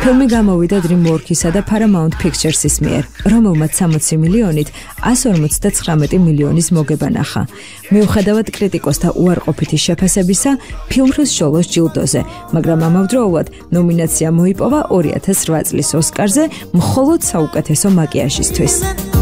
ფილმი გამოვიდა DreamWorks-ისა და Paramount Pictures-ის მიერ, რომელმაც 60 მილიონით 159 მილიონის მოგება ნახა. მიუხედავად კრიტიკოსთა უარყოფითი შეფასებისა, ფილმს შოლოს ჯილდოზე, მაგრამ ამავდროულად ნომინაცია მოიპოვა 2008 წლის ოსკარზე მხოლოდ საუკეთესო მაკიაჟისთვის.